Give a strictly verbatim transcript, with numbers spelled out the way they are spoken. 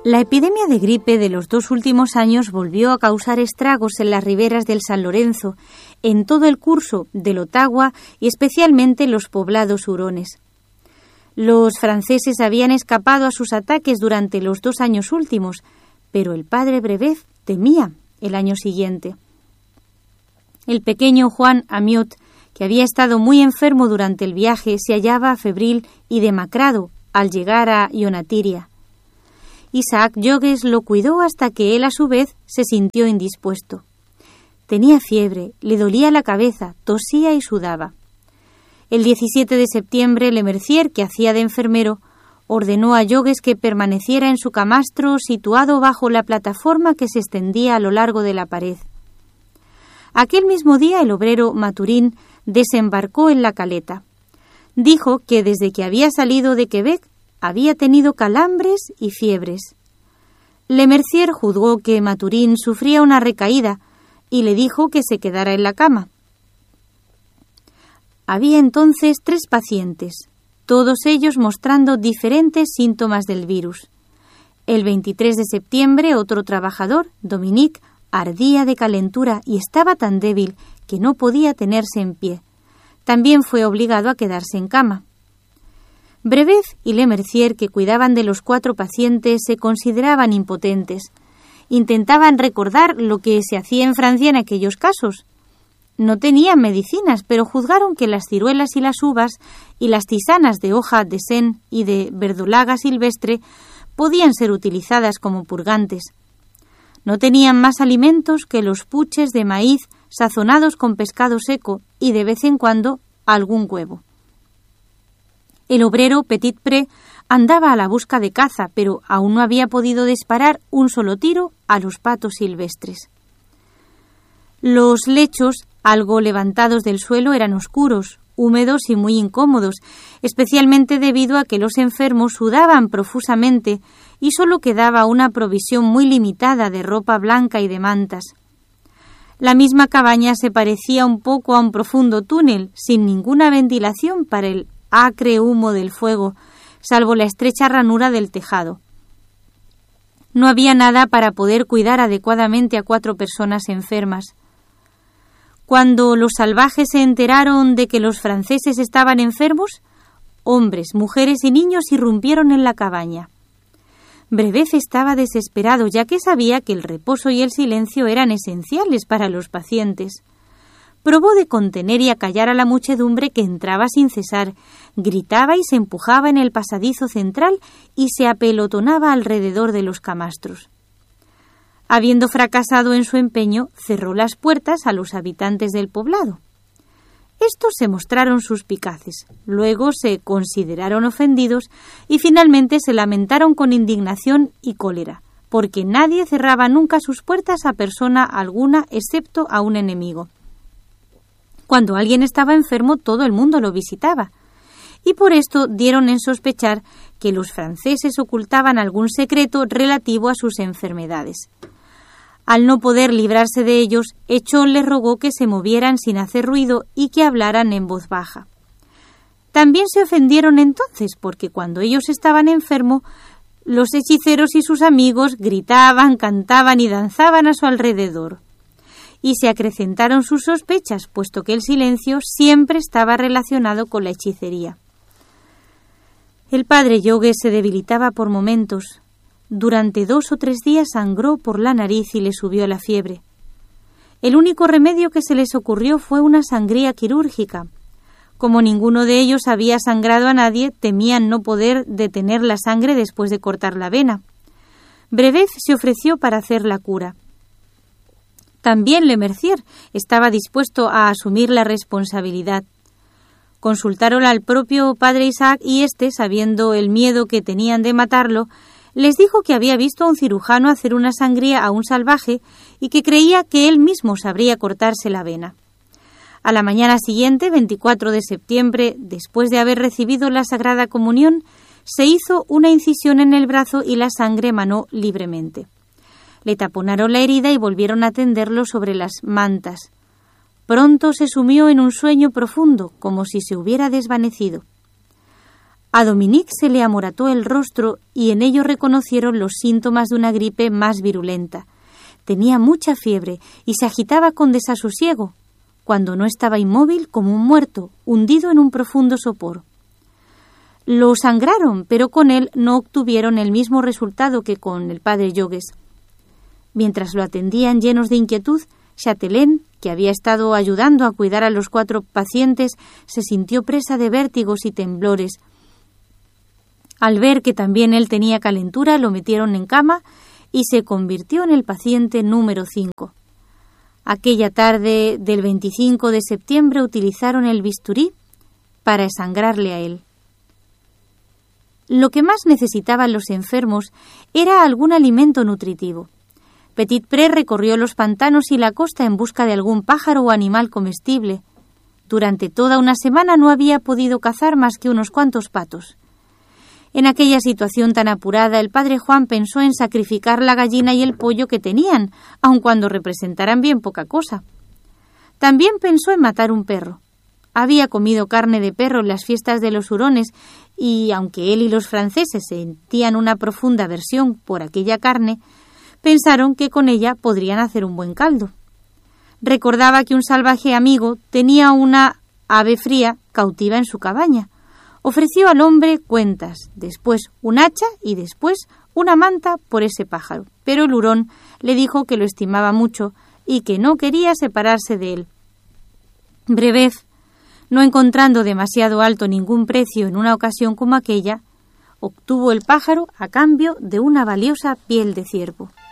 La epidemia de gripe de los dos últimos años volvió a causar estragos en las riberas del San Lorenzo, en todo el curso del Ottawa y especialmente en los poblados hurones. Los franceses habían escapado a sus ataques durante los dos años últimos, pero el padre Brebeuf temía el año siguiente. El pequeño Juan Amiot, que había estado muy enfermo durante el viaje, se hallaba febril y demacrado al llegar a Ionatiria. Isaac Jogues lo cuidó hasta que él, a su vez, se sintió indispuesto. Tenía fiebre, le dolía la cabeza, tosía y sudaba. El diecisiete de septiembre, Lemercier, que hacía de enfermero, ordenó a Jogues que permaneciera en su camastro situado bajo la plataforma que se extendía a lo largo de la pared. Aquel mismo día, el obrero Maturín desembarcó en la caleta. Dijo que desde que había salido de Quebec había tenido calambres y fiebres. Lemercier juzgó que Maturín sufría una recaída y le dijo que se quedara en la cama. Había entonces tres pacientes, todos ellos mostrando diferentes síntomas del virus. El veintitrés de septiembre, otro trabajador, Dominique, ardía de calentura y estaba tan débil que no podía tenerse en pie. También fue obligado a quedarse en cama. Brebeuf y Lemercier, que cuidaban de los cuatro pacientes, se consideraban impotentes. Intentaban recordar lo que se hacía en Francia en aquellos casos. No tenían medicinas, pero juzgaron que las ciruelas y las uvas y las tisanas de hoja de sen y de verdolaga silvestre podían ser utilizadas como purgantes. No tenían más alimentos que los puches de maíz sazonados con pescado seco y de vez en cuando algún huevo. El obrero Petitpré andaba a la busca de caza, pero aún no había podido disparar un solo tiro a los patos silvestres. Los lechos, algo levantados del suelo, eran oscuros, húmedos y muy incómodos, especialmente debido a que los enfermos sudaban profusamente y solo quedaba una provisión muy limitada de ropa blanca y de mantas. La misma cabaña se parecía un poco a un profundo túnel, sin ninguna ventilación para el acre humo del fuego, salvo la estrecha ranura del tejado. No había nada para poder cuidar adecuadamente a cuatro personas enfermas. Cuando los salvajes se enteraron de que los franceses estaban enfermos, hombres, mujeres y niños irrumpieron en la cabaña. Brebeuf estaba desesperado, ya que sabía que el reposo y el silencio eran esenciales para los pacientes. Probó de contener y acallar a la muchedumbre que entraba sin cesar, gritaba y se empujaba en el pasadizo central y se apelotonaba alrededor de los camastros. Habiendo fracasado en su empeño, cerró las puertas a los habitantes del poblado. Estos se mostraron suspicaces, luego se consideraron ofendidos y finalmente se lamentaron con indignación y cólera, porque nadie cerraba nunca sus puertas a persona alguna excepto a un enemigo. Cuando alguien estaba enfermo, todo el mundo lo visitaba, y por esto dieron en sospechar que los franceses ocultaban algún secreto relativo a sus enfermedades. Al no poder librarse de ellos, Echón les rogó que se movieran sin hacer ruido y que hablaran en voz baja. También se ofendieron entonces, porque cuando ellos estaban enfermos, los hechiceros y sus amigos gritaban, cantaban y danzaban a su alrededor. Y se acrecentaron sus sospechas, puesto que el silencio siempre estaba relacionado con la hechicería. El padre Jogues se debilitaba por momentos. Durante dos o tres días sangró por la nariz y le subió la fiebre. El único remedio que se les ocurrió fue una sangría quirúrgica. Como ninguno de ellos había sangrado a nadie, temían no poder detener la sangre después de cortar la vena. Brebeuf se ofreció para hacer la cura. También Lemercier estaba dispuesto a asumir la responsabilidad. Consultaron al propio padre Isaac y éste, sabiendo el miedo que tenían de matarlo, les dijo que había visto a un cirujano hacer una sangría a un salvaje y que creía que él mismo sabría cortarse la vena. A la mañana siguiente, veinticuatro de septiembre, después de haber recibido la Sagrada Comunión, se hizo una incisión en el brazo y la sangre emanó libremente. Le taponaron la herida y volvieron a tenderlo sobre las mantas. Pronto se sumió en un sueño profundo, como si se hubiera desvanecido. A Dominique se le amorató el rostro y en ello reconocieron los síntomas de una gripe más virulenta. Tenía mucha fiebre y se agitaba con desasosiego, cuando no estaba inmóvil como un muerto, hundido en un profundo sopor. Lo sangraron, pero con él no obtuvieron el mismo resultado que con el padre Jogues. Mientras lo atendían llenos de inquietud, Châtelain, que había estado ayudando a cuidar a los cuatro pacientes, se sintió presa de vértigos y temblores. Al ver que también él tenía calentura, lo metieron en cama y se convirtió en el paciente número cinco. Aquella tarde del veinticinco de septiembre utilizaron el bisturí para desangrarle a él. Lo que más necesitaban los enfermos era algún alimento nutritivo. Petitpré recorrió los pantanos y la costa en busca de algún pájaro o animal comestible. Durante toda una semana no había podido cazar más que unos cuantos patos. En aquella situación tan apurada, el padre Juan pensó en sacrificar la gallina y el pollo que tenían, aun cuando representaran bien poca cosa. También pensó en matar un perro. Había comido carne de perro en las fiestas de los hurones y, aunque él y los franceses sentían una profunda aversión por aquella carne, pensaron que con ella podrían hacer un buen caldo. Recordaba que un salvaje amigo tenía una ave fría cautiva en su cabaña. Ofreció al hombre cuentas, después un hacha y después una manta por ese pájaro, pero el hurón le dijo que lo estimaba mucho y que no quería separarse de él. Brebeuf, no encontrando demasiado alto ningún precio en una ocasión como aquella, obtuvo el pájaro a cambio de una valiosa piel de ciervo.